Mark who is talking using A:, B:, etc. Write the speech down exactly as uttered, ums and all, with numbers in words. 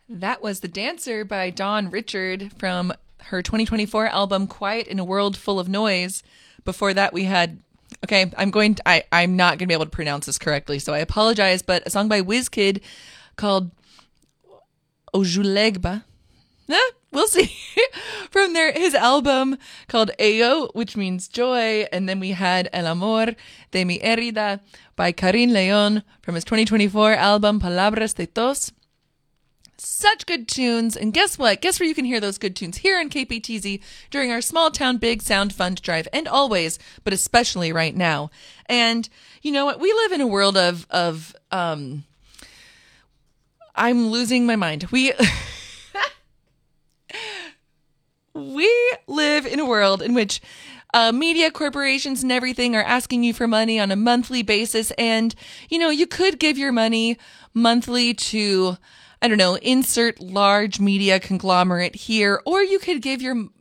A: That was The Dancer by Dawn Richard from her twenty twenty-four album Quiet in a World Full of Noise. Before that, we had, okay, I'm going to, I, I'm not going to be able to pronounce this correctly, so I apologize, but a song by WizKid called Ojulegba. Eh, we'll see. From their his album called Ayo, which means joy. And then we had El Amor de mi Herida by Karin Leon from his twenty twenty-four album Palabras de Tos. Such good tunes. And guess what? Guess where you can hear those good tunes? Here in K P T Z during our Small Town Big Sound Fund Drive. And always, but especially right now. And you know what? We live in a world of, of um, I'm losing my mind. We... We live in a world in which uh, media corporations and everything are asking you for money on a monthly basis. And, you know, you could give your money monthly to, I don't know, insert large media conglomerate here, or you could give your